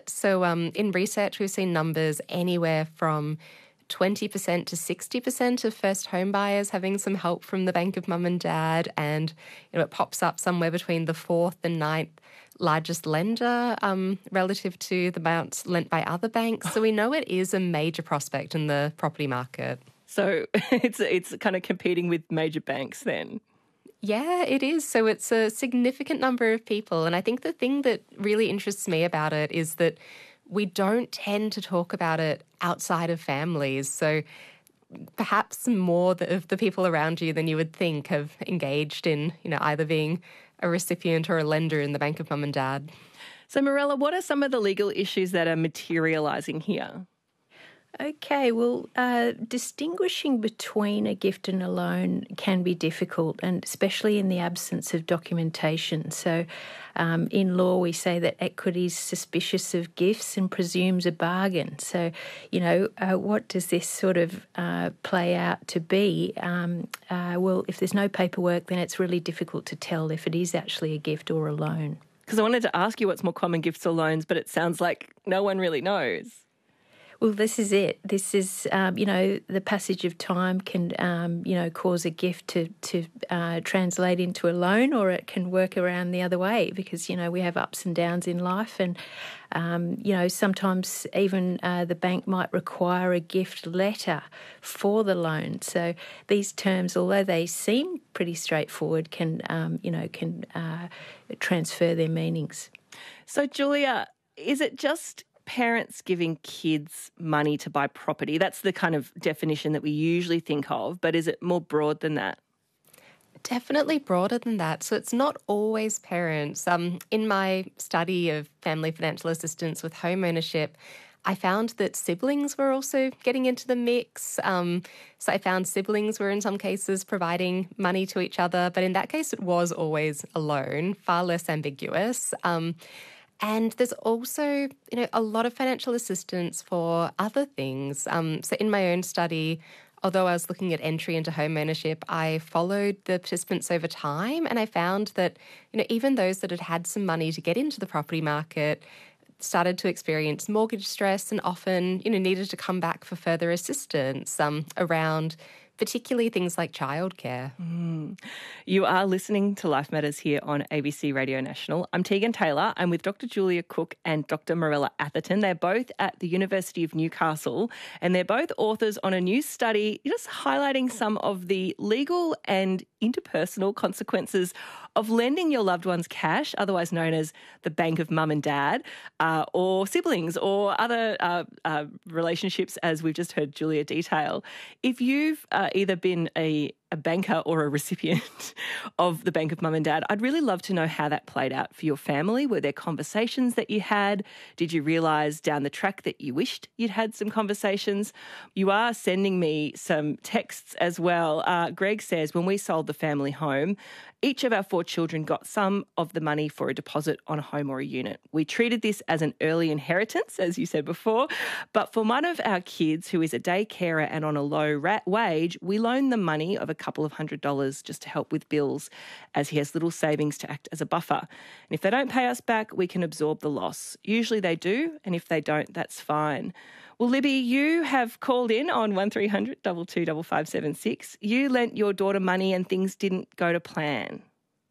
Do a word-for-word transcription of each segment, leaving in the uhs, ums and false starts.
it. So um, in research, we've seen numbers anywhere from twenty percent to sixty percent of first home buyers having some help from the bank of mum and dad. And you know, it pops up somewhere between the fourth and ninth largest lender um, relative to the amounts lent by other banks. So we know it is a major prospect in the property market. So it's it's kind of competing with major banks then. Yeah, it is. So it's a significant number of people. And I think the thing that really interests me about it is that we don't tend to talk about it outside of families. So perhaps more of the people around you than you would think have engaged in, you know, either being a recipient or a lender in the bank of mum and dad. So Mirella, what are some of the legal issues that are materialising here? Okay, well, uh, distinguishing between a gift and a loan can be difficult, and especially in the absence of documentation. So um, in law, we say that equity is suspicious of gifts and presumes a bargain. So, you know, uh, what does this sort of uh, play out to be? Um, uh, well, if there's no paperwork, then it's really difficult to tell if it is actually a gift or a loan. Because I wanted to ask you what's more common, gifts or loans, but it sounds like no one really knows. Well, this is it. This is, um, you know, the passage of time can, um, you know, cause a gift to to uh, translate into a loan, or it can work around the other way because, you know, we have ups and downs in life, and, um, you know, sometimes even uh, the bank might require a gift letter for the loan. So these terms, although they seem pretty straightforward, can, um, you know, can uh, transfer their meanings. So, Julia, is it just parents giving kids money to buy property? That's the kind of definition that we usually think of, but is it more broad than that? Definitely broader than that. So it's not always parents. Um, in my study of family financial assistance with home ownership, I found that siblings were also getting into the mix. Um, so I found siblings were in some cases providing money to each other, but in that case it was always a loan, far less ambiguous. Um, And there's also, you know, a lot of financial assistance for other things. Um, so in my own study, although I was looking at entry into home ownership, I followed the participants over time, and I found that, you know, even those that had had some money to get into the property market started to experience mortgage stress and often, you know, needed to come back for further assistance um, around particularly things like childcare. Mm. You are listening to Life Matters here on A B C Radio National. I'm Tegan Taylor. I'm with Doctor Julia Cook and Doctor Mirella Atherton. They're both at the University of Newcastle, and they're both authors on a new study just highlighting some of the legal and interpersonal consequences of lending your loved ones cash, otherwise known as the bank of mum and dad, uh, or siblings or other uh, uh, relationships, as we've just heard Julia detail. If you've uh, either been a a banker or a recipient of the Bank of Mum and Dad, I'd really love to know how that played out for your family. Were there conversations that you had? Did you realise down the track that you wished you'd had some conversations? You are sending me some texts as well. Uh, Greg says, when we sold the family home, each of our four children got some of the money for a deposit on a home or a unit. We treated this as an early inheritance, as you said before, but for one of our kids who is a day carer and on a low rat wage, we loaned them money of a couple of hundred dollars just to help with bills, as he has little savings to act as a buffer. And if they don't pay us back, we can absorb the loss. Usually they do, and if they don't, that's fine. Well, Libby, you have called in on one three hundred two two five five seven six. You lent your daughter money and things didn't go to plan.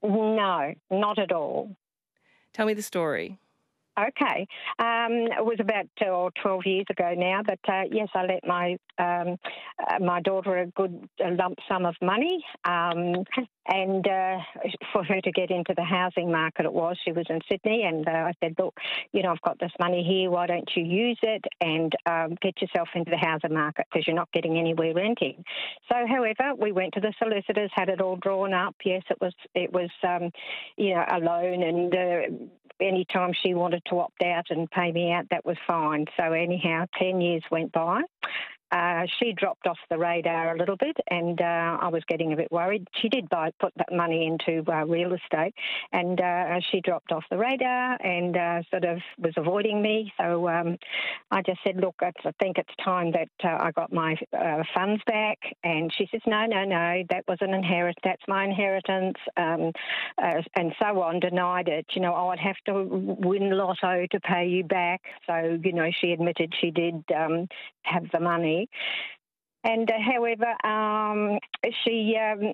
No, not at all. Tell me the story. Okay. Um, it was about twelve years ago now, but uh, yes, I let my um, uh, my daughter a good a lump sum of money, um, and uh, for her to get into the housing market it was. She was in Sydney, and uh, I said, look, you know, I've got this money here, why don't you use it and um, get yourself into the housing market because you're not getting anywhere renting. So, however, we went to the solicitors, had it all drawn up. Yes, it was, it was um, you know, a loan, and uh, any time she wanted to opt out and pay me out, that was fine. So anyhow, ten years went by. uh, she dropped off the radar a little bit, and uh, I was getting a bit worried. She did buy put that money into uh, real estate, and uh, she dropped off the radar and uh, sort of was avoiding me. So um, I just said, look, it's, I think it's time that uh, I got my uh, funds back. And she says, no, no, no, that was an inherit. That's my inheritance, um, uh, and so on. Denied it. You know, oh, I'd have to win lotto to pay you back. So, you know, she admitted she did um, have the money. And uh, however, um, she, um,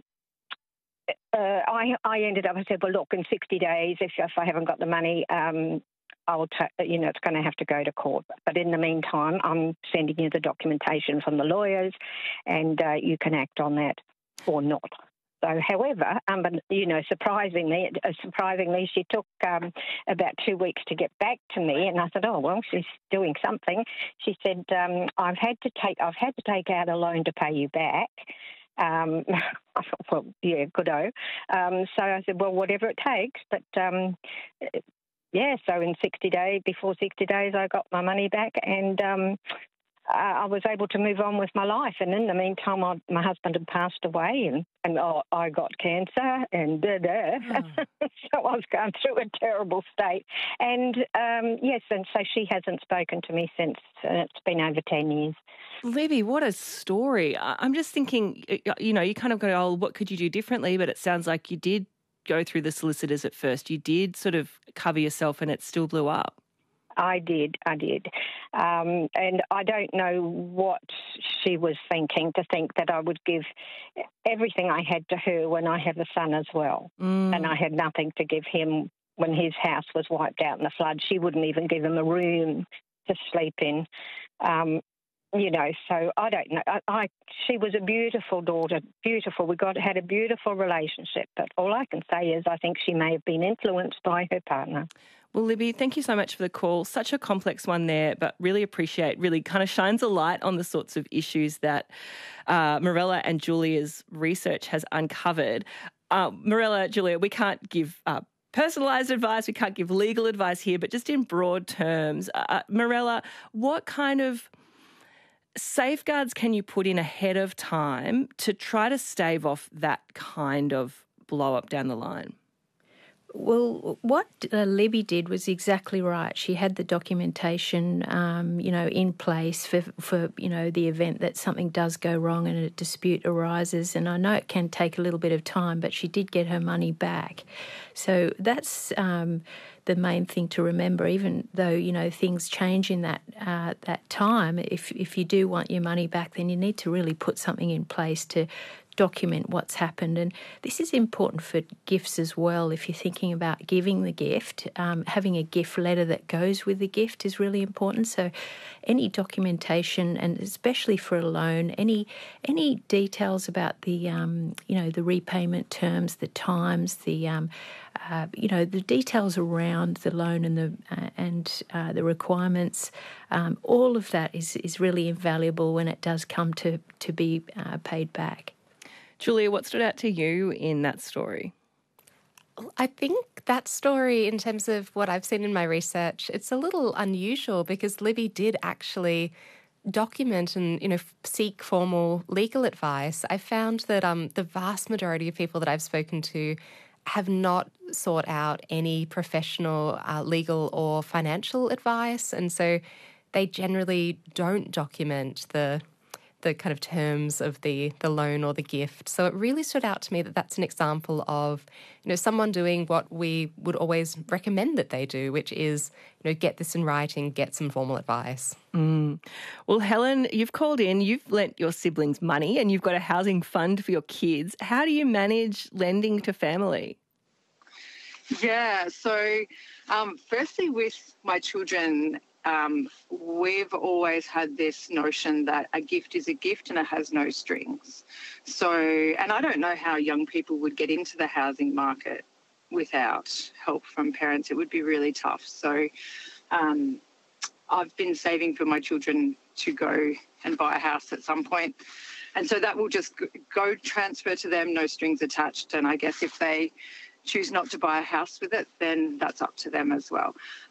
uh, I, I ended up, I said, well, look, in sixty days, if, if I haven't got the money, um, I'll, ta- you know, it's going to have to go to court. But in the meantime, I'm sending you the documentation from the lawyers, and uh, you can act on that or not. So, however, um, but, you know, surprisingly, uh, surprisingly, she took um, about two weeks to get back to me, and I said, "Oh well, she's doing something." She said, um, "I've had to take, I've had to take out a loan to pay you back." Um, I thought, well, yeah, good-o. Um, so I said, "Well, whatever it takes," but. Um, Yeah, so in sixty days, before sixty days, I got my money back, and um, I was able to move on with my life. And in the meantime, I, my husband had passed away, and, and oh, I got cancer, and da da. Oh. So I was going through a terrible state. And um, yes, and so she hasn't spoken to me since, and it's been over ten years. Libby, what a story. I'm just thinking, you know, you kind of go, oh, what could you do differently? But it sounds like you did go through the solicitors at first. You did sort of cover yourself, and it still blew up. I did, I did. Um, and I don't know what she was thinking, to think that I would give everything I had to her when I have a son as well. Mm. And I had nothing to give him when his house was wiped out in the flood. She wouldn't even give him a room to sleep in. Um, You know, so I don't know. I, I she was a beautiful daughter, beautiful. We got had a beautiful relationship. But all I can say is I think she may have been influenced by her partner. Well, Libby, thank you so much for the call. Such a complex one there, but really appreciate, really kind of shines a light on the sorts of issues that uh, Mirella and Julia's research has uncovered. Uh, Mirella, Julia, we can't give uh, personalised advice, we can't give legal advice here, but just in broad terms, uh, Mirella, what kind of safeguards can you put in ahead of time to try to stave off that kind of blow up down the line? Well, what uh, Libby did was exactly right. She had the documentation, um, you know, in place for, for, you know, the event that something does go wrong and a dispute arises. And I know it can take a little bit of time, but she did get her money back. So that's um, the main thing to remember, even though, you know, things change in that uh, that time. If, if you do want your money back, then you need to really put something in place to document what's happened. And this is important for gifts as well. If you're thinking about giving the gift, um, having a gift letter that goes with the gift is really important. So any documentation, and especially for a loan, any any details about the um, you know the repayment terms, the times, the um, uh, you know the details around the loan and the uh, and uh, the requirements, um, all of that is is really invaluable when it does come to to be uh, paid back. Julia, what stood out to you in that story? I think that story, in terms of what I've seen in my research, it's a little unusual because Libby did actually document and, you know, seek formal legal advice. I found that um, the vast majority of people that I've spoken to have not sought out any professional uh, legal or financial advice, and so they generally don't document the the kind of terms of the, the loan or the gift. So it really stood out to me that that's an example of, you know, someone doing what we would always recommend that they do, which is, you know, get this in writing, get some formal advice. Mm. Well, Helen, you've called in, you've lent your siblings money and you've got a housing fund for your kids. How do you manage lending to family? Yeah, so um, firstly with my children, Um, we've always had this notion that a gift is a gift and it has no strings. So, and I don't know how young people would get into the housing market without help from parents. It would be really tough. So um, I've been saving for my children to go and buy a house at some point. And so that will just go transfer to them, no strings attached. And I guess if they choose not to buy a house with it, then that's up to them as well.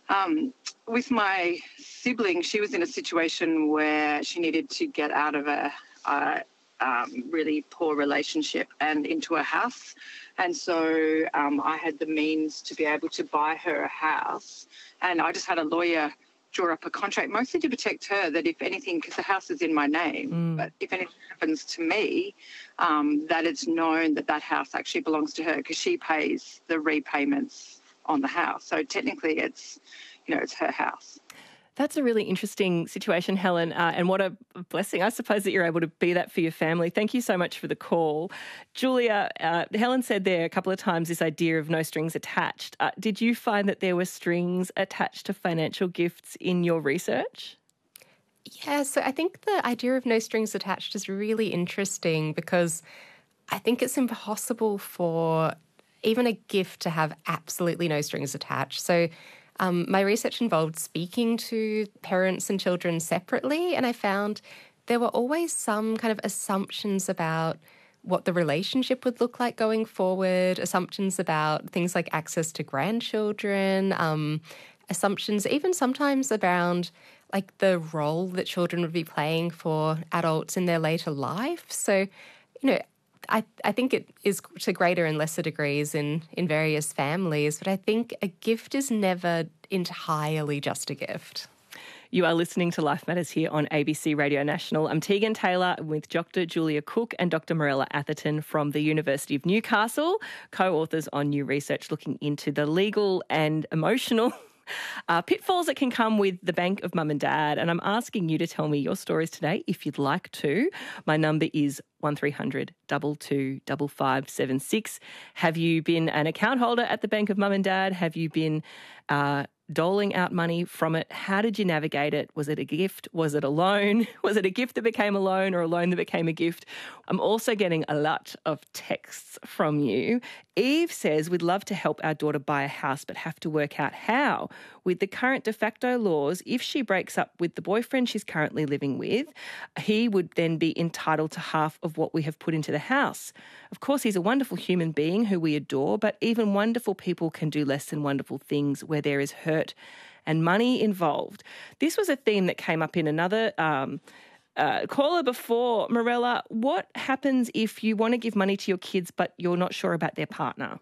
Um, with my sibling, she was in a situation where she needed to get out of a, a um, really poor relationship and into a house. And so um, I had the means to be able to buy her a house. And I just had a lawyer draw up a contract, mostly to protect her, that if anything, because the house is in my name, mm. but if anything happens to me, um, that it's known that that house actually belongs to her because she pays the repayments on the house. So technically it's, you know, it's her house. That's a really interesting situation, Helen, uh, and what a blessing, I suppose, that you're able to be that for your family. Thank you so much for the call. Julia, uh, Helen said there a couple of times this idea of no strings attached. Uh, did you find that there were strings attached to financial gifts in your research? Yeah, so I think the idea of no strings attached is really interesting because I think it's impossible for even a gift to have absolutely no strings attached. So Um, my research involved speaking to parents and children separately, and I found there were always some kind of assumptions about what the relationship would look like going forward, assumptions about things like access to grandchildren, um, assumptions even sometimes around like the role that children would be playing for adults in their later life. So, you know, I, I think it is to greater and lesser degrees in, in various families, but I think a gift is never entirely just a gift. You are listening to Life Matters here on A B C Radio National. I'm Tegan Taylor with Doctor Julia Cook and Doctor Marella Atherton from the University of Newcastle, co-authors on new research looking into the legal and emotional Uh, pitfalls that can come with the bank of mum and dad. And I'm asking you to tell me your stories today if you'd like to. My number is one three hundred two two five five seven six. Have you been an account holder at the bank of mum and dad? Have you been uh, doling out money from it? How did you navigate it? Was it a gift? Was it a loan? Was it a gift that became a loan or a loan that became a gift? I'm also getting a lot of texts from you. Eve says, we'd love to help our daughter buy a house but have to work out how. With the current de facto laws, if she breaks up with the boyfriend she's currently living with, he would then be entitled to half of what we have put into the house. Of course, he's a wonderful human being who we adore, but even wonderful people can do less than wonderful things where there is hurt and money involved. This was a theme that came up in another um, uh, caller before. Marella, what happens if you want to give money to your kids but you're not sure about their partner?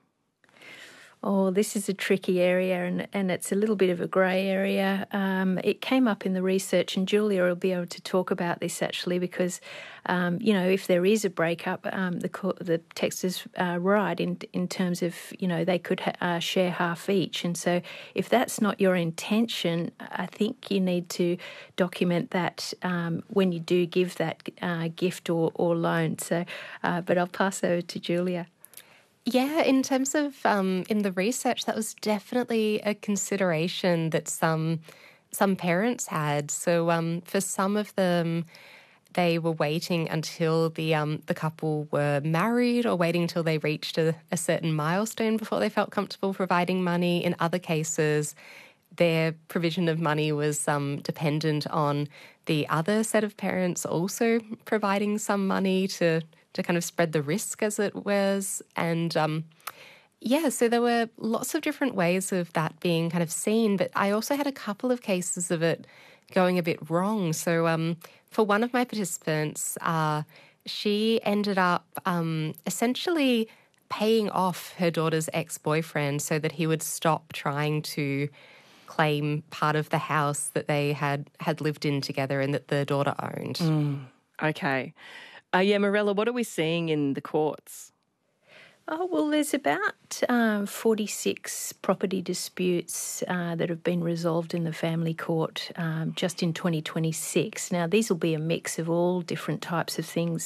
Oh, this is a tricky area and, and it's a little bit of a grey area. Um, it came up in the research and Julia will be able to talk about this actually because, um, you know, if there is a breakup, um, the the text is uh, right in in terms of, you know, they could ha- uh, share half each. And so if that's not your intention, I think you need to document that um, when you do give that uh, gift or, or loan. So, uh, but I'll pass over to Julia. Yeah, in terms of um, in the research, that was definitely a consideration that some some parents had. So um, for some of them, they were waiting until the um, the couple were married or waiting until they reached a, a certain milestone before they felt comfortable providing money. In other cases, their provision of money was um, dependent on the other set of parents also providing some money to to kind of spread the risk, as it was. And um, yeah, so there were lots of different ways of that being kind of seen, but I also had a couple of cases of it going a bit wrong. So um, for one of my participants, uh, she ended up um, essentially paying off her daughter's ex-boyfriend so that he would stop trying to claim part of the house that they had, had lived in together and that the daughter owned. Mm, okay. Uh, yeah, Marella, what are we seeing in the courts? Oh, well, there's about um, forty-six property disputes uh, that have been resolved in the family court um, just in twenty twenty-six. Now, these will be a mix of all different types of things,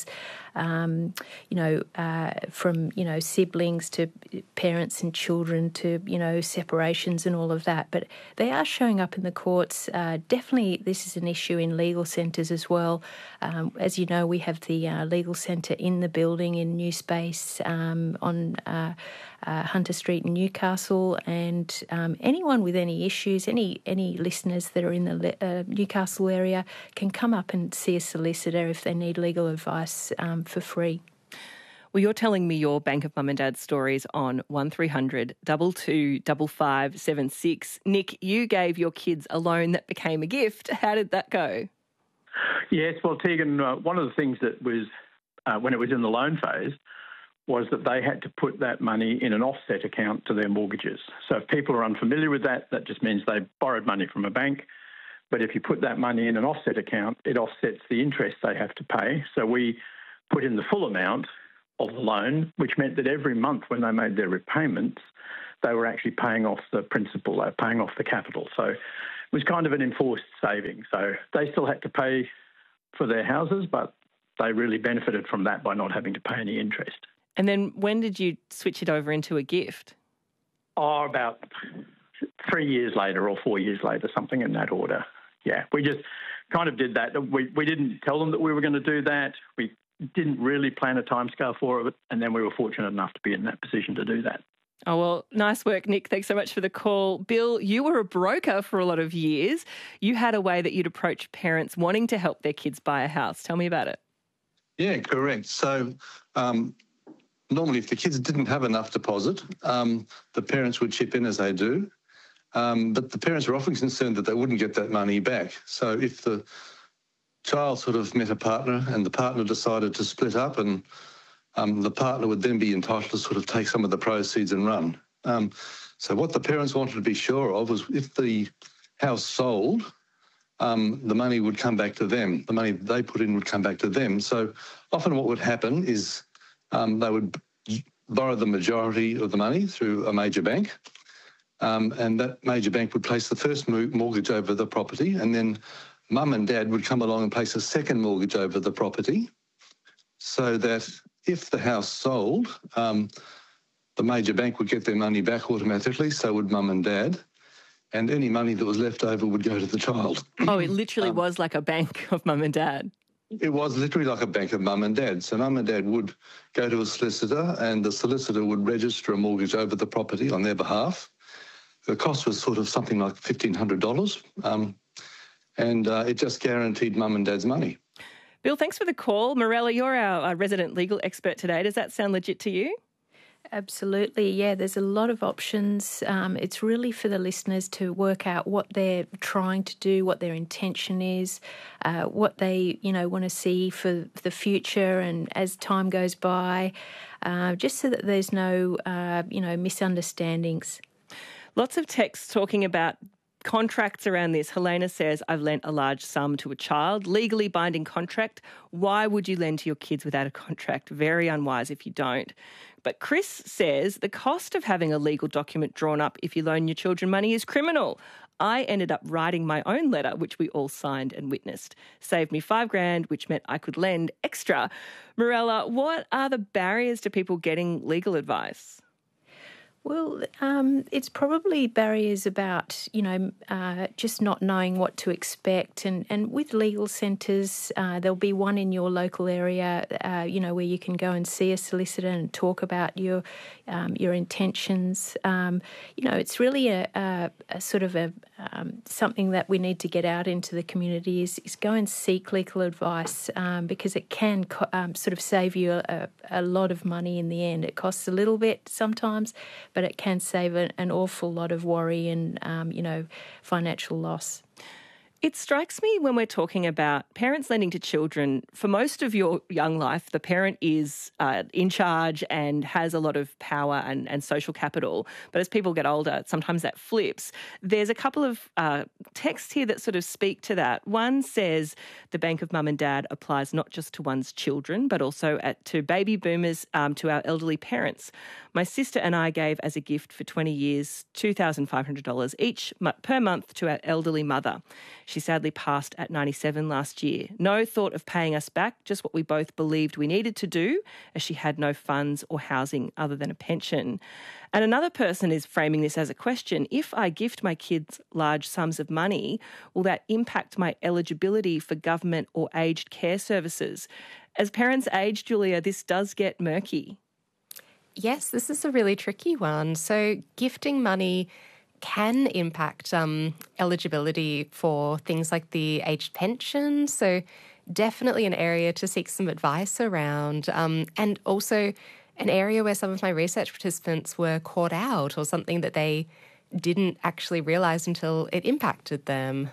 um, you know, uh, from, you know, siblings to parents and children to, you know, separations and all of that. But they are showing up in the courts. Uh, definitely this is an issue in legal centres as well. Um, as you know, we have the uh, legal centre in the building in New Space um, on uh, uh, Hunter Street in Newcastle, and um, anyone with any issues, any any listeners that are in the uh, Newcastle area can come up and see a solicitor if they need legal advice um, for free. Well, you're telling me your Bank of Mum and Dad stories on one three hundred two two five five seven six. Nick, you gave your kids a loan that became a gift. How did that go? Yes, well, Tegan, uh, one of the things that was, uh, when it was in the loan phase, was that they had to put that money in an offset account to their mortgages. So if people are unfamiliar with that, that just means they borrowed money from a bank. But if you put that money in an offset account, it offsets the interest they have to pay. So we put in the full amount of the loan, which meant that every month when they made their repayments, they were actually paying off the principal, they were paying off the capital. So it was kind of an enforced saving. So they still had to pay for their houses, but they really benefited from that by not having to pay any interest. And then when did you switch it over into a gift? Oh, about three years later or four years later, something in that order. Yeah, we just kind of did that. We we didn't tell them that we were going to do that. We didn't really plan a timescale for it, and then we were fortunate enough to be in that position to do that. Oh, well, nice work, Nick. Thanks so much for the call. Bill, you were a broker for a lot of years. You had a way that you'd approach parents wanting to help their kids buy a house. Tell me about it. Yeah, correct. So um, normally if the kids didn't have enough deposit, um, the parents would chip in as they do. Um, but the parents were often concerned that they wouldn't get that money back. So if the child sort of met a partner and the partner decided to split up, and um, the partner would then be entitled to sort of take some of the proceeds and run. Um, so what the parents wanted to be sure of was if the house sold, um, the money would come back to them. The money they put in would come back to them. So often what would happen is um, they would borrow the majority of the money through a major bank. Um, and that major bank would place the first mortgage over the property, and then mum and dad would come along and place a second mortgage over the property, so that if the house sold, um, the major bank would get their money back automatically, so would mum and dad, and any money that was left over would go to the child. Oh, it literally um, was like a bank of mum and dad. It was literally like a bank of mum and dad. So mum and dad would go to a solicitor, and the solicitor would register a mortgage over the property on their behalf. The cost was sort of something like fifteen hundred dollars, um, and uh, it just guaranteed mum and dad's money. Bill, thanks for the call. Morella, you're our, our resident legal expert today. Does that sound legit to you? Absolutely, yeah. There's a lot of options. Um, it's really for the listeners to work out what they're trying to do, what their intention is, uh, what they, you know, want to see for the future, and as time goes by, uh, just so that there's no, uh, you know, misunderstandings. Lots of texts talking about contracts around this. Helena says, I've lent a large sum to a child. Legally binding contract. Why would you lend to your kids without a contract? Very unwise if you don't. But Chris says the cost of having a legal document drawn up if you loan your children money is criminal. I ended up writing my own letter, which we all signed and witnessed. Saved me five grand, which meant I could lend extra. Morella, what are the barriers to people getting legal advice? Well, um, it's probably barriers about, you know, uh, just not knowing what to expect. And, and with legal centres, uh, there'll be one in your local area, uh, you know, where you can go and see a solicitor and talk about your um, your intentions. Um, you know, it's really a, a, a sort of a um, something that we need to get out into the community is, is go and seek legal advice um, because it can co- um, sort of save you a, a lot of money in the end. It costs a little bit sometimes, but it can save an, an awful lot of worry and, um, you know, financial loss. It strikes me when we're talking about parents lending to children, for most of your young life, the parent is uh, in charge and has a lot of power and, and social capital. But as people get older, sometimes that flips. There's a couple of uh, texts here that sort of speak to that. One says the Bank of Mum and Dad applies not just to one's children, but also at, to baby boomers, um, to our elderly parents. My sister and I gave as a gift for twenty years two thousand five hundred dollars each per month to our elderly mother. She sadly passed at ninety-seven last year. No thought of paying us back, just what we both believed we needed to do, as she had no funds or housing other than a pension. And another person is framing this as a question. If I gift my kids large sums of money, will that impact my eligibility for government or aged care services? As parents age, Julia, this does get murky. Yes, this is a really tricky one. So gifting money can impact um, eligibility for things like the aged pension. So definitely an area to seek some advice around, um, and also an area where some of my research participants were caught out or something that they didn't actually realise until it impacted them.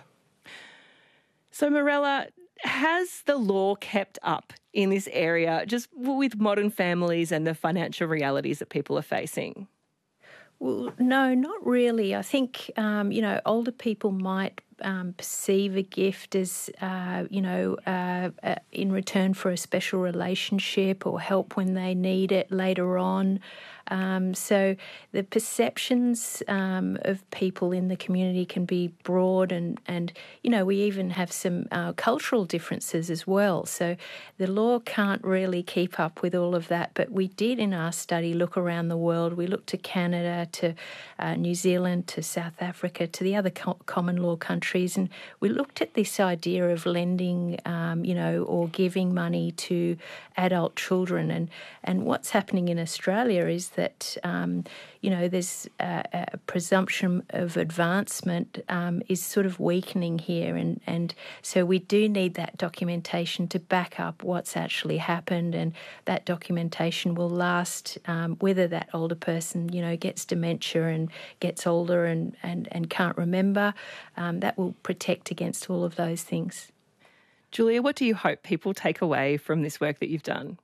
So, Mirella, has the law kept up in this area just with modern families and the financial realities that people are facing? Well, no, not really. I think, um, you know, older people might um, perceive a gift as, uh, you know, uh, uh, in return for a special relationship or help when they need it later on. Um, so the perceptions um, of people in the community can be broad, and, and you know, we even have some uh, cultural differences as well. So the law can't really keep up with all of that, but we did in our study look around the world. We looked to Canada, to uh, New Zealand, to South Africa, to the other co- common law countries, and we looked at this idea of lending, um, you know, or giving money to adult children. And, and what's happening in Australia is that, um, you know, there's a, a presumption of advancement um, is sort of weakening here. And, and so we do need that documentation to back up what's actually happened, and that documentation will last um, whether that older person, you know, gets dementia and gets older and, and, and can't remember. Um, that will protect against all of those things. Julia, what do you hope people take away from this work that you've done?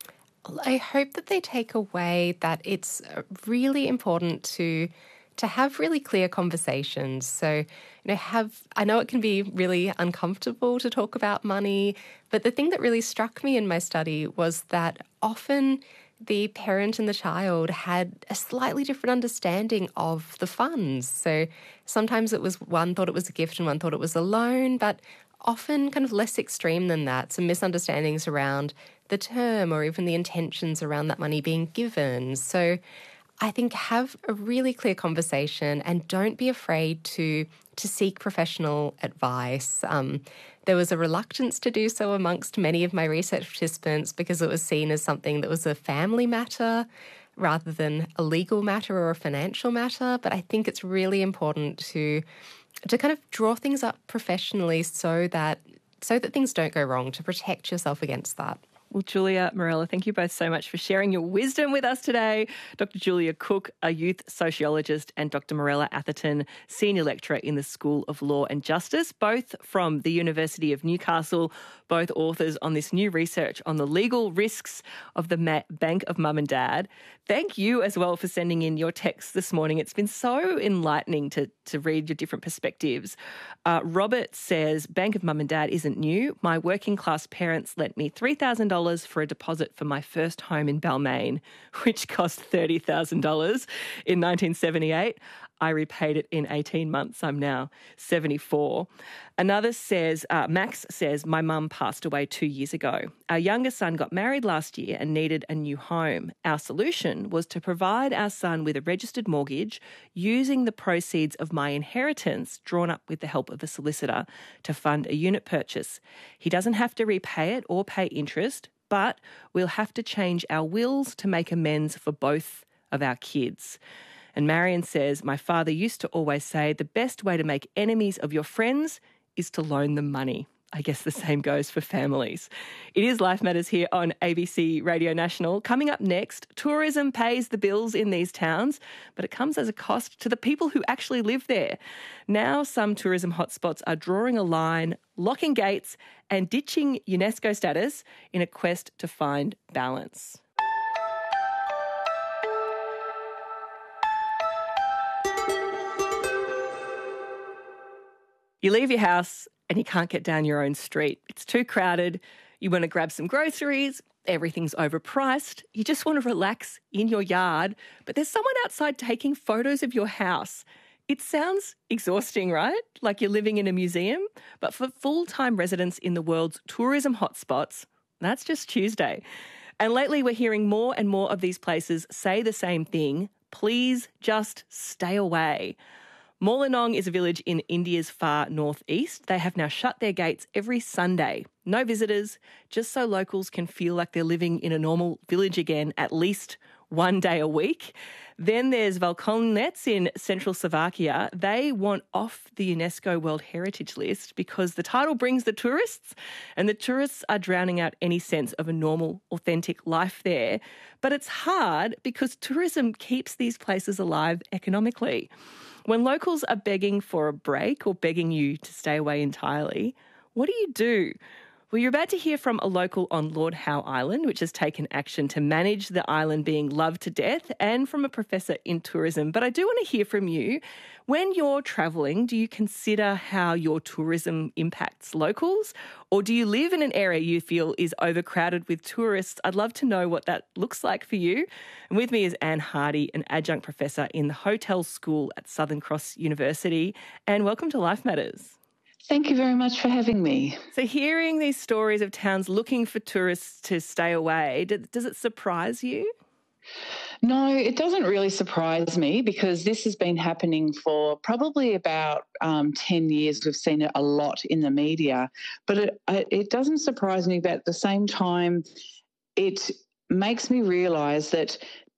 I hope that they take away that it's really important to to have really clear conversations. So, you know, have I know it can be really uncomfortable to talk about money, but the thing that really struck me in my study was that often the parent and the child had a slightly different understanding of the funds. So sometimes it was one thought it was a gift and one thought it was a loan, but often kind of less extreme than that, some misunderstandings around the term or even the intentions around that money being given. So I think have a really clear conversation and don't be afraid to to seek professional advice. Um, there was a reluctance to do so amongst many of my research participants because it was seen as something that was a family matter rather than a legal matter or a financial matter. But I think it's really important to to kind of draw things up professionally so that so that things don't go wrong, to protect yourself against that. Well, Julia, Mirella, thank you both so much for sharing your wisdom with us today. Doctor Julia Cook, a youth sociologist, and Doctor Mirella Atherton, senior lecturer in the School of Law and Justice, both from the University of Newcastle, both authors on this new research on the legal risks of the Ma- Bank of Mum and Dad. Thank you as well for sending in your texts this morning. It's been so enlightening to, to read your different perspectives. Uh, Robert says, Bank of Mum and Dad isn't new. My working class parents lent me three thousand dollars for a deposit for my first home in Balmain, which cost thirty thousand dollars in nineteen seventy-eight. I repaid it in eighteen months. I'm now seventy-four. Another says, uh, Max says, my mum passed away two years ago. Our youngest son got married last year and needed a new home. Our solution was to provide our son with a registered mortgage using the proceeds of my inheritance drawn up with the help of a solicitor to fund a unit purchase. He doesn't have to repay it or pay interest, but we'll have to change our wills to make amends for both of our kids. And Marion says, my father used to always say the best way to make enemies of your friends is to loan them money. I guess the same goes for families. It is Life Matters here on A B C Radio National. Coming up next, tourism pays the bills in these towns, but it comes as a cost to the people who actually live there. Now some tourism hotspots are drawing a line, locking gates and ditching UNESCO status in a quest to find balance. You leave your house and you can't get down your own street. It's too crowded. You want to grab some groceries. Everything's overpriced. You just want to relax in your yard, but there's someone outside taking photos of your house. It sounds exhausting, right? Like you're living in a museum. But for full-time residents in the world's tourism hotspots, that's just Tuesday. And lately we're hearing more and more of these places say the same thing. Please just stay away. Molinong is a village in India's far northeast. They have now shut their gates every Sunday. No visitors, just so locals can feel like they're living in a normal village again at least one day a week. Then there's Valkonec in central Slovakia. They want off the UNESCO World Heritage List because the title brings the tourists, and the tourists are drowning out any sense of a normal, authentic life there. But it's hard because tourism keeps these places alive economically. When locals are begging for a break or begging you to stay away entirely, what do you do? Well, you're about to hear from a local on Lord Howe Island, which has taken action to manage the island being loved to death, and from a professor in tourism. But I do want to hear from you. When you're travelling, do you consider how your tourism impacts locals? Or do you live in an area you feel is overcrowded with tourists? I'd love to know what that looks like for you. And with me is Anne Hardy, an adjunct professor in the Hotel School at Southern Cross University. And welcome to Life Matters. Thank you very much for having me. So hearing these stories of towns looking for tourists to stay away, does it surprise you? No, it doesn't really surprise me because this has been happening for probably about um, ten years. We've seen it a lot in the media, but it, it doesn't surprise me, but at the same time, it makes me realise that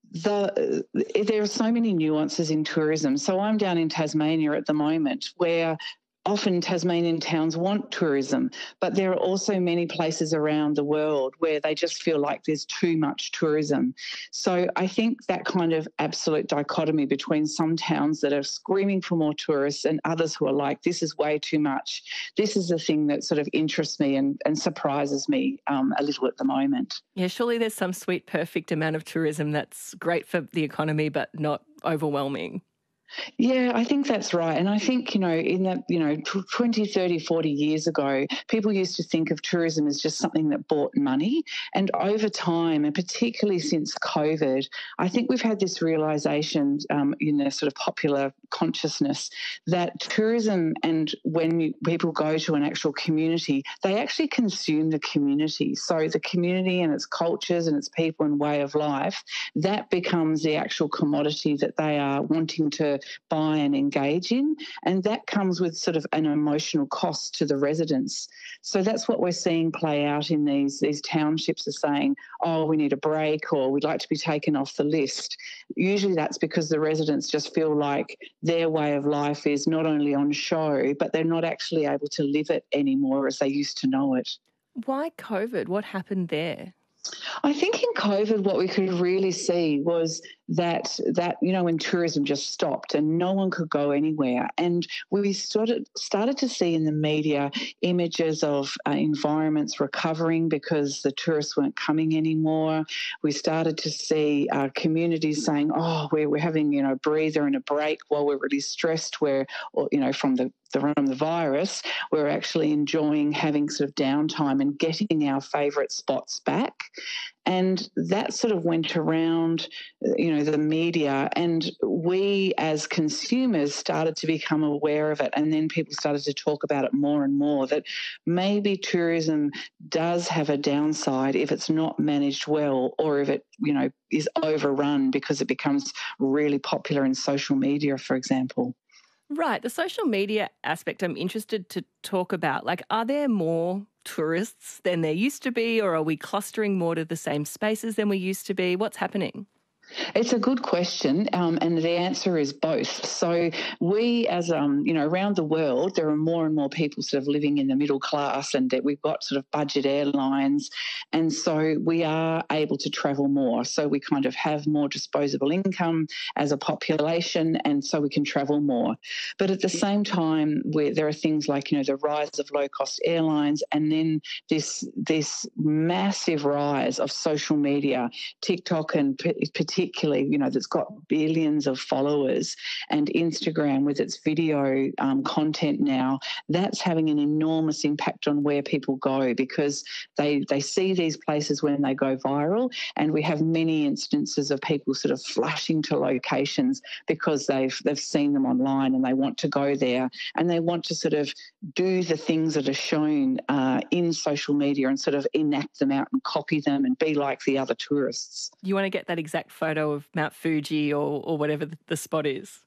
The, there are so many nuances in tourism. So I'm down in Tasmania at the moment where often Tasmanian towns want tourism, but there are also many places around the world where they just feel like there's too much tourism. So I think that kind of absolute dichotomy between some towns that are screaming for more tourists and others who are like, this is way too much, this is the thing that sort of interests me and, and surprises me um, a little at the moment. Yeah, surely there's some sweet, perfect amount of tourism that's great for the economy but not overwhelming. Yeah, I think that's right. And I think, you know, in that, you know, twenty, thirty, forty years ago, people used to think of tourism as just something that brought money. And over time, and particularly since COVID, I think we've had this realisation um, in the sort of popular consciousness that tourism, and when you, people go to an actual community, they actually consume the community. So the community and its cultures and its people and way of life, that becomes the actual commodity that they are wanting to buy and engage in, and that comes with sort of an emotional cost to the residents. So that's what we're seeing play out in these these townships are saying, oh, we need a break or we'd like to be taken off the list. Usually that's because the residents just feel like their way of life is not only on show, but they're not actually able to live it anymore as they used to know it. Why COVID? What happened there? I think in COVID what we could really see was that, that you know, when tourism just stopped and no one could go anywhere, and we started, started to see in the media images of uh, environments recovering because the tourists weren't coming anymore. We started to see uh, communities saying, oh, we're, we're having, you know, a breather and a break while we're really stressed, where, or, you know, from the from the virus, we're actually enjoying having sort of downtime and getting our favourite spots back. And that sort of went around, you know, the media, and we as consumers started to become aware of it, and then people started to talk about it more and more, that maybe tourism does have a downside if it's not managed well, or if it, you know, is overrun because it becomes really popular in social media, for example. Right. The social media aspect I'm interested to talk about. Like, are there more tourists than there used to be, or are we clustering more to the same spaces than we used to be? What's happening? It's a good question, um, and the answer is both. So we, as um, you know, around the world, there are more and more people sort of living in the middle class, and that we've got sort of budget airlines, and so we are able to travel more. So we kind of have more disposable income as a population, and so we can travel more. But at the same time, where there are things like, you know, the rise of low-cost airlines, and then this this massive rise of social media, TikTok and particularly particularly, you know, that's got billions of followers, and Instagram with its video um, content now, that's having an enormous impact on where people go, because they they see these places when they go viral, and we have many instances of people sort of flashing to locations because they've they've seen them online and they want to go there, and they want to sort of do the things that are shown uh, in social media and sort of enact them out and copy them and be like the other tourists. You want to get that exact photo of Mount Fuji or, or whatever the spot is?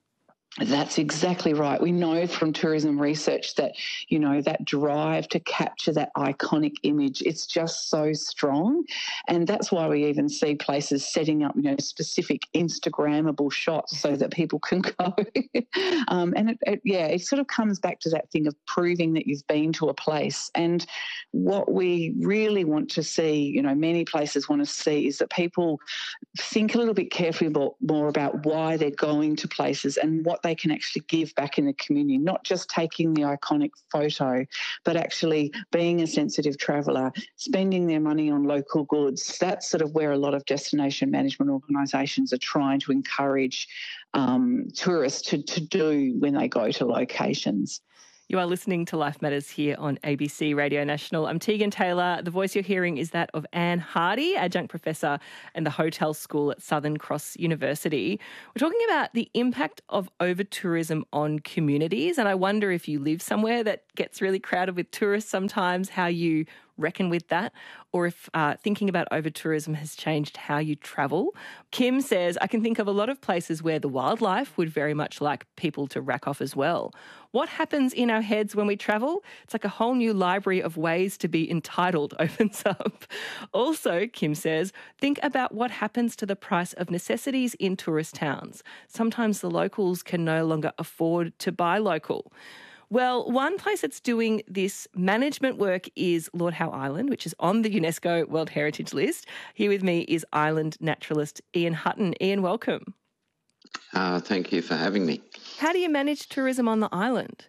That's exactly right. We know from tourism research that, you know, that drive to capture that iconic image, it's just so strong. And that's why we even see places setting up, you know, specific Instagrammable shots so that people can go. um, and, it, it, yeah, it sort of comes back to that thing of proving that you've been to a place. And what we really want to see, you know, many places want to see is that people think a little bit carefully about, more about why they're going to places and what they can actually give back in the community, not just taking the iconic photo, but actually being a sensitive traveller, spending their money on local goods. That's sort of where a lot of destination management organisations are trying to encourage um, tourists to, to do when they go to locations. You are listening to Life Matters here on A B C Radio National. I'm Tegan Taylor. The voice you're hearing is that of Anne Hardy, adjunct professor in the Hotel School at Southern Cross University. We're talking about the impact of over-tourism on communities, and I wonder if you live somewhere that gets really crowded with tourists sometimes, how you reckon with that, or if uh, thinking about over-tourism has changed how you travel. Kim says, I can think of a lot of places where the wildlife would very much like people to rack off as well. What happens in our heads when we travel? It's like a whole new library of ways to be entitled opens up. Also, Kim says, think about what happens to the price of necessities in tourist towns. Sometimes the locals can no longer afford to buy local. Well, one place that's doing this management work is Lord Howe Island, which is on the UNESCO World Heritage List. Here with me is island naturalist Ian Hutton. Ian, welcome. Uh, thank you for having me. How do you manage tourism on the island?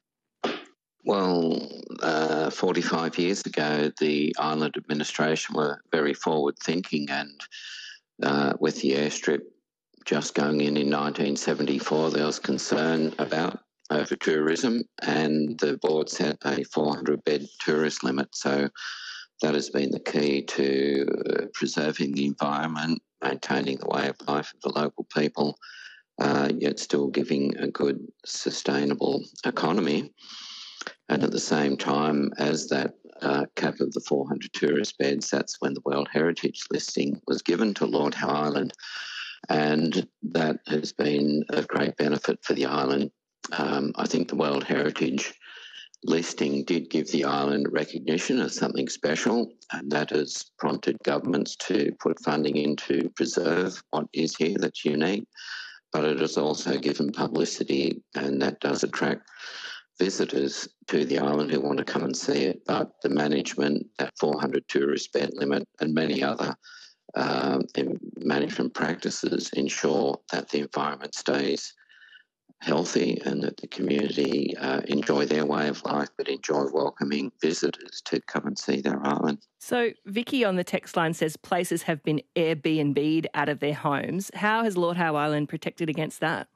Well, uh, forty-five years ago, the island administration were very forward-thinking, and uh, with the airstrip just going in in nineteen seventy-four, there was concern about over tourism, and the board set a four hundred bed tourist limit. So that has been the key to uh, preserving the environment, maintaining the way of life of the local people, uh, yet still giving a good sustainable economy. And at the same time as that uh, cap of the four hundred tourist beds, that's when the World Heritage listing was given to Lord Howe Island. And that has been of great benefit for the island. Um, I think the World Heritage listing did give the island recognition as something special, and that has prompted governments to put funding in to preserve what is here that's unique. But it has also given publicity, and that does attract visitors to the island who want to come and see it. But the management, that four hundred tourist bed limit, and many other uh, management practices ensure that the environment stays healthy and that the community uh, enjoy their way of life, but enjoy welcoming visitors to come and see their island. So Vicky on the text line says places have been Airbnb'd out of their homes. How has Lord Howe Island protected against that?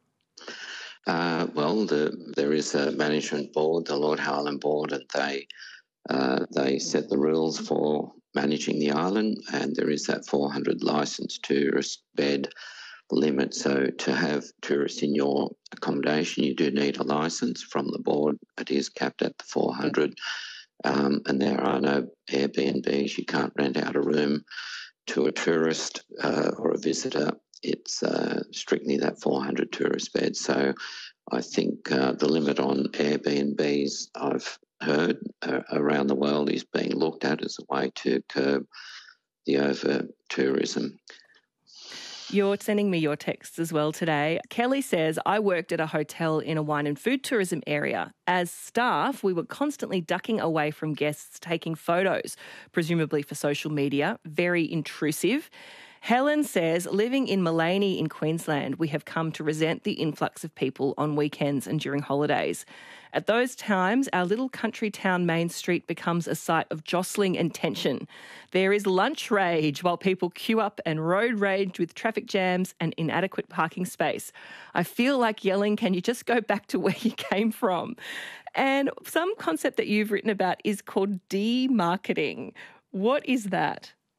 Uh, well, the, there is a management board, the Lord Howe Island Board, and they uh, they set the rules for managing the island, and there is that four hundred licensed tourist bed limit. So to have tourists in your accommodation, you do need a licence from the board. It is capped at the four hundred, um, and there are no Airbnbs. You can't rent out a room to a tourist uh, or a visitor. It's uh, strictly that four hundred tourist beds. So I think uh, the limit on Airbnbs, I've heard uh, around the world, is being looked at as a way to curb the over-tourism. You're sending me your texts as well today. Kelly says, I worked at a hotel in a wine and food tourism area. As staff, we were constantly ducking away from guests taking photos, presumably for social media. Very intrusive. Helen says, living in Mullaney in Queensland, we have come to resent the influx of people on weekends and during holidays. At those times, our little country town main street becomes a site of jostling and tension. There is lunch rage while people queue up and road rage with traffic jams and inadequate parking space. I feel like yelling, can you just go back to where you came from? And some concept that you've written about is called demarketing. What is that?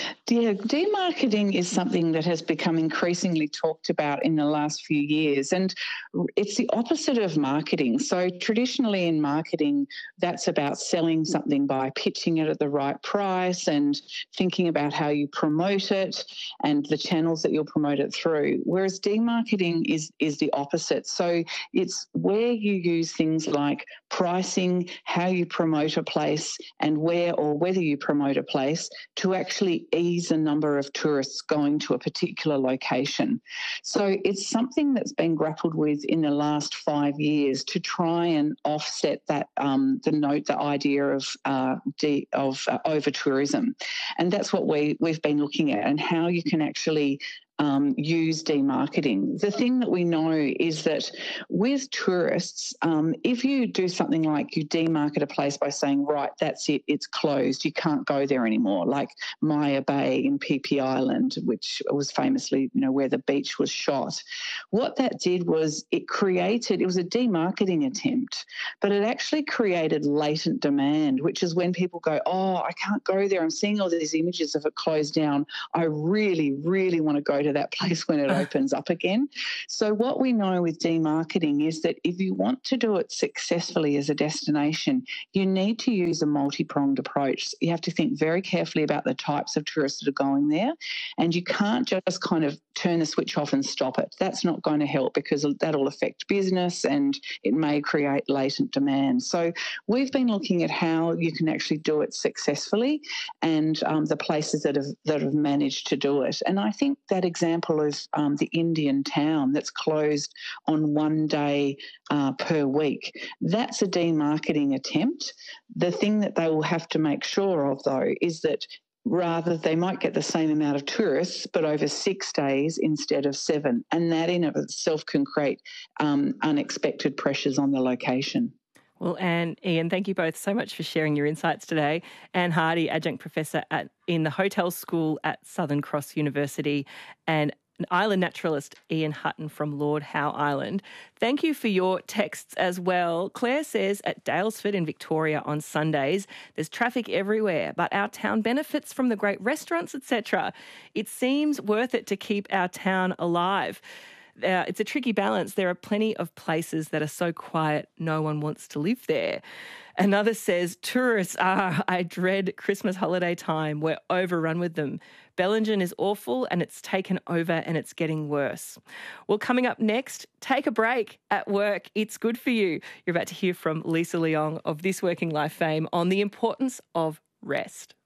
Yeah, demarketing is something that has become increasingly talked about in the last few years, and it's the opposite of marketing. So traditionally in marketing, that's about selling something by pitching it at the right price and thinking about how you promote it and the channels that you'll promote it through, whereas demarketing is, is the opposite. So it's where you use things like pricing, how you promote a place, and where or whether you promote a place to actually ease the number of tourists going to a particular location. So it's something that's been grappled with in the last five years to try and offset that um, the note, the idea of uh, de, of uh, over tourism, and that's what we we've been looking at and how you can actually Um, use demarketing. The thing that we know is that with tourists, um, if you do something like you demarket a place by saying, right, that's it, it's closed, you can't go there anymore, like Maya Bay in Phi Phi Island, which was famously, you know, where the beach was shot. What that did was it created, it was a demarketing attempt, but it actually created latent demand, which is when people go, oh, I can't go there, I'm seeing all these images of it closed down, I really, really want to go to that place when it opens up again. So what we know with demarketing is that if you want to do it successfully as a destination, you need to use a multi-pronged approach. You have to think very carefully about the types of tourists that are going there, and you can't just kind of turn the switch off and stop it. That's not going to help because that'll affect business and it may create latent demand. So we've been looking at how you can actually do it successfully and um, the places that have that have managed to do it. And I think that example of um, the Indian town that's closed on one day uh, per week, that's a demarketing attempt. The thing that they will have to make sure of, though, is that rather they might get the same amount of tourists but over six days instead of seven, and that in of itself can create um, unexpected pressures on the location. Well, Anne, Ian, thank you both so much for sharing your insights today. Anne Hardy, Adjunct Professor at in the Hotel School at Southern Cross University, and island naturalist Ian Hutton from Lord Howe Island. Thank you for your texts as well. Claire says at Daylesford in Victoria on Sundays, there's traffic everywhere, but our town benefits from the great restaurants, et cetera. It seems worth it to keep our town alive. Uh, it's a tricky balance. There are plenty of places that are so quiet, no one wants to live there. Another says, tourists, ah, I dread Christmas holiday time. We're overrun with them. Bellingen is awful and it's taken over and it's getting worse. Well, coming up next, take a break at work. It's good for you. You're about to hear from Lisa Leong of This Working Life fame on the importance of rest.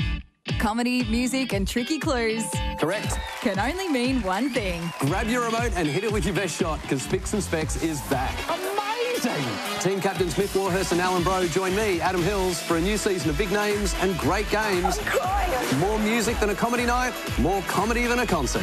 Comedy, music and tricky clues. Correct. Can only mean one thing. Grab your remote and hit it with your best shot because Spicks and Specs is back. Amazing! Team captains Mick Warhurst and Alan Bro join me, Adam Hills, for a new season of big names and great games. I'm crying. More music than a comedy night, more comedy than a concert.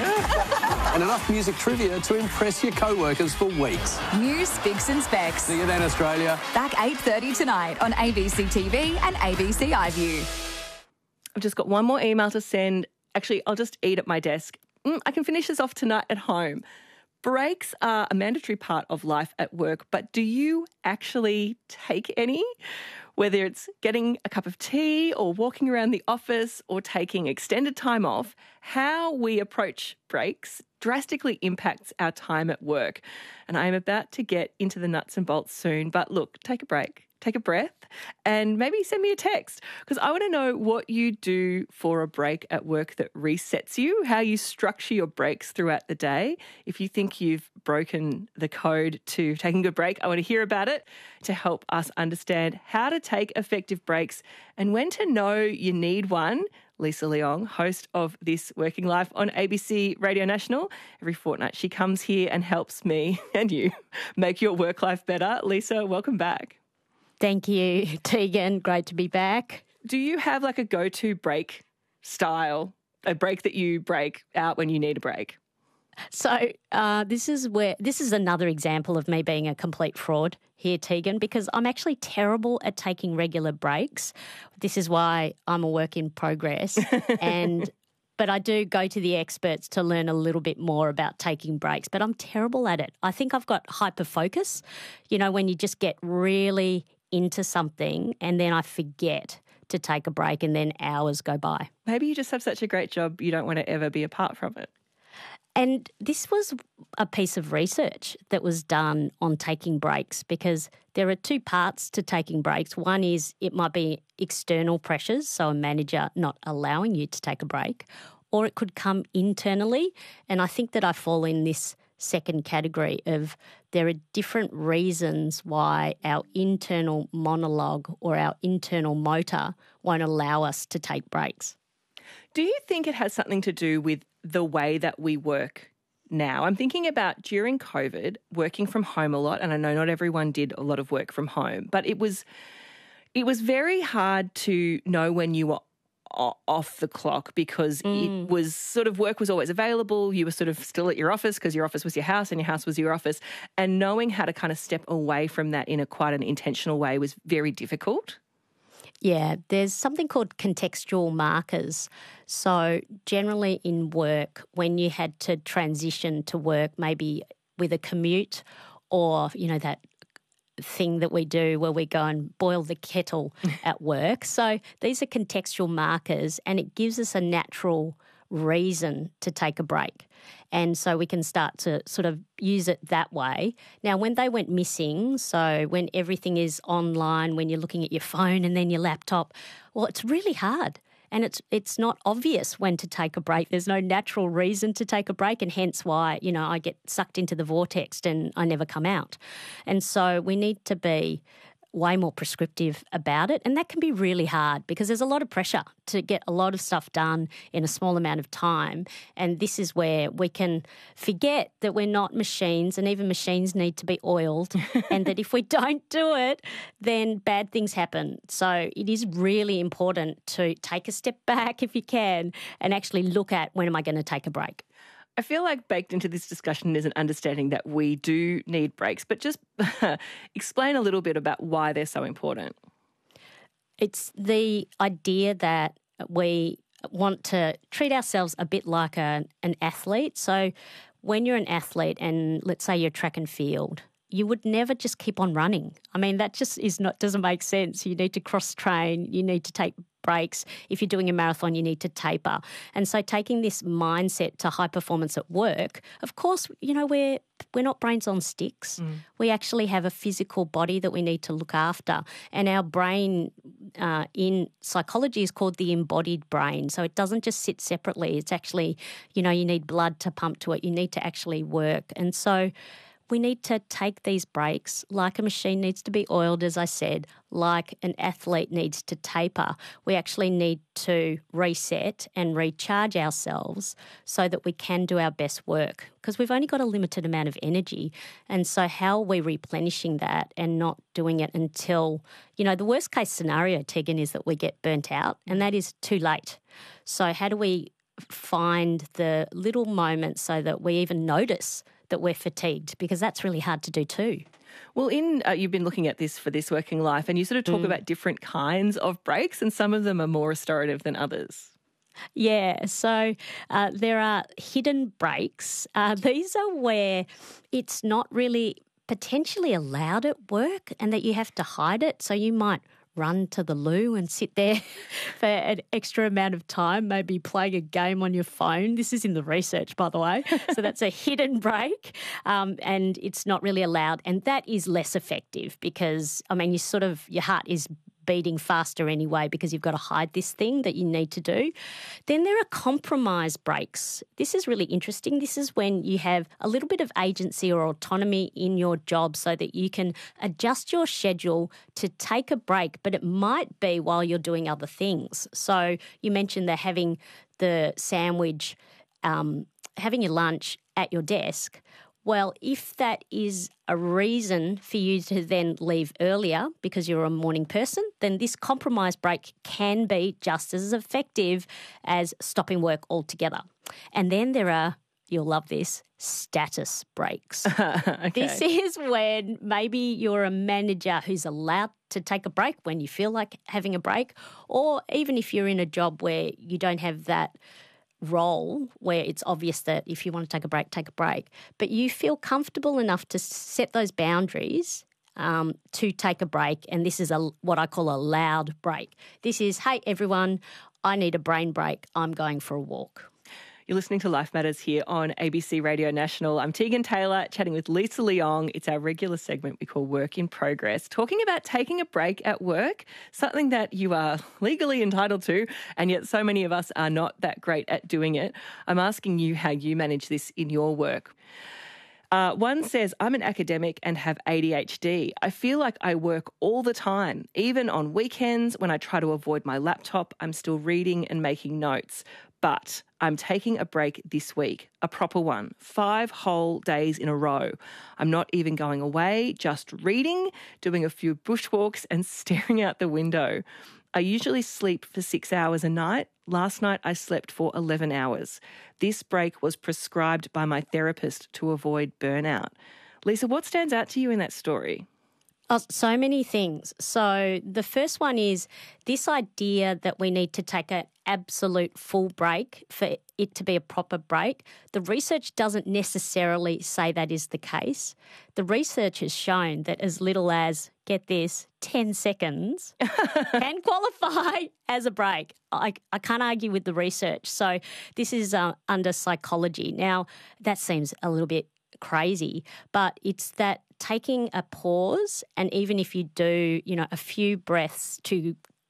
And enough music trivia to impress your co-workers for weeks. New Spicks and Specs. See you then, Australia. Back eight thirty tonight on A B C T V and A B C iView. I've just got one more email to send. Actually, I'll just eat at my desk. Mm, I can finish this off tonight at home. Breaks are a mandatory part of life at work, but do you actually take any? Whether it's getting a cup of tea or walking around the office or taking extended time off, how we approach breaks drastically impacts our time at work. And I'm about to get into the nuts and bolts soon, but look, take a break. Take a breath and maybe send me a text because I want to know what you do for a break at work that resets you, how you structure your breaks throughout the day. If you think you've broken the code to taking a break, I want to hear about it to help us understand how to take effective breaks and when to know you need one. Lisa Leong, host of This Working Life on A B C Radio National. Every fortnight she comes here and helps me and you make your work life better. Lisa, welcome back. Thank you, Tegan. Great to be back. Do you have like a go-to break style, a break that you break out when you need a break? So uh, this is where this is another example of me being a complete fraud here, Tegan, because I'm actually terrible at taking regular breaks. This is why I'm a work in progress, and but I do go to the experts to learn a little bit more about taking breaks. But I'm terrible at it. I think I've got hyperfocus. You know, when you just get really into something and then I forget to take a break and then hours go by. Maybe you just have such a great job you don't want to ever be apart from it. And this was a piece of research that was done on taking breaks, because there are two parts to taking breaks. One is it might be external pressures, so a manager not allowing you to take a break, or it could come internally. And I think that I fall in this second category of there are different reasons why our internal monologue or our internal motor won't allow us to take breaks. Do you think it has something to do with the way that we work now? I'm thinking about during COVID, working from home a lot, and I know not everyone did a lot of work from home, but it was it was very hard to know when you were off the clock, because mm. it was sort of work was always available. You were sort of still at your office because your office was your house and your house was your office. And knowing how to kind of step away from that in a quite an intentional way was very difficult. Yeah, there's something called contextual markers. So generally in work, when you had to transition to work, maybe with a commute or, you know, that thing that we do where we go and boil the kettle at work. So these are contextual markers, and it gives us a natural reason to take a break. And so we can start to sort of use it that way. Now, when they went missing, so when everything is online, when you're looking at your phone and then your laptop, well, it's really hard. And it's it's not obvious when to take a break. There's no natural reason to take a break, and hence why, you know, I get sucked into the vortex and I never come out. And so we need to be way more prescriptive about it. And that can be really hard because there's a lot of pressure to get a lot of stuff done in a small amount of time. And this is where we can forget that we're not machines, and even machines need to be oiled, and that if we don't do it, then bad things happen. So it is really important to take a step back if you can and actually look at, when am I going to take a break? I feel like baked into this discussion is an understanding that we do need breaks, but just explain a little bit about why they're so important. It's the idea that we want to treat ourselves a bit like a, an athlete. So when you're an athlete and let's say you're track and field, you would never just keep on running. I mean, that just is not doesn't make sense. You need to cross-train, you need to take breaks. If you're doing a marathon, you need to taper. And so taking this mindset to high performance at work, of course, you know, we're we're not brains on sticks. Mm. We actually have a physical body that we need to look after. And our brain uh, in psychology is called the embodied brain. So it doesn't just sit separately. It's actually, you know, you need blood to pump to it. You need to actually work. And so we need to take these breaks like a machine needs to be oiled, as I said, like an athlete needs to taper. We actually need to reset and recharge ourselves so that we can do our best work, because we've only got a limited amount of energy. And so how are we replenishing that and not doing it until, you know, the worst case scenario, Tegan, is that we get burnt out, and that is too late. So how do we find the little moments so that we even notice that we're fatigued, because that's really hard to do too. Well, in uh, you've been looking at this for This Working Life, and you sort of talk mm. about different kinds of breaks, and some of them are more restorative than others. Yeah, so uh, there are hidden breaks. Uh, these are where it's not really potentially allowed at work and that you have to hide it. So you might run to the loo and sit there for an extra amount of time, maybe playing a game on your phone. This is in the research, by the way. So that's a hidden break, um, and it's not really allowed. And that is less effective because, I mean, you sort of, your heart is beating faster anyway because you've got to hide this thing that you need to do. Then there are compromise breaks. This is really interesting. This is when you have a little bit of agency or autonomy in your job so that you can adjust your schedule to take a break, but it might be while you're doing other things. So you mentioned that having the sandwich, um, having your lunch at your desk. Well, if that is a reason for you to then leave earlier because you're a morning person, then this compromise break can be just as effective as stopping work altogether. And then there are, you'll love this, status breaks. Okay. This is when maybe you're a manager who's allowed to take a break when you feel like having a break, or even if you're in a job where you don't have that role where it's obvious that if you want to take a break, take a break, but you feel comfortable enough to set those boundaries um, to take a break, and this is a what I call a loud break. This is, hey, everyone, I need a brain break. I'm going for a walk. You're listening to Life Matters here on A B C Radio National. I'm Tegan Taylor, chatting with Lisa Leong. It's our regular segment we call Work in Progress, talking about taking a break at work, something that you are legally entitled to, and yet so many of us are not that great at doing it. I'm asking you how you manage this in your work. Uh, one says, I'm an academic and have A D H D. I feel like I work all the time. Even on weekends when I try to avoid my laptop, I'm still reading and making notes. But I'm taking a break this week, a proper one, five whole days in a row. I'm not even going away, just reading, doing a few bushwalks and staring out the window. I usually sleep for six hours a night. Last night I slept for eleven hours. This break was prescribed by my therapist to avoid burnout. Lisa, what stands out to you in that story? Oh, so many things. So the first one is this idea that we need to take an absolute full break for it to be a proper break. The research doesn't necessarily say that is the case. The research has shown that as little as, get this, ten seconds can qualify as a break. I, I can't argue with the research. So this is uh, under psychology. Now, that seems a little bit crazy, but it's that taking a pause, and even if you do, you know, a few breaths to